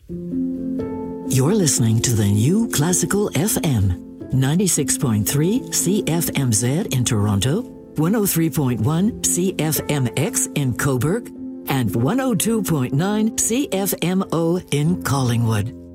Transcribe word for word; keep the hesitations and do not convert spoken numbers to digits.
You're listening to the New Classical F M, ninety-six point three C F M Z in Toronto, one oh three point one C F M X in Cobourg, and one oh two point nine C F M O in Collingwood.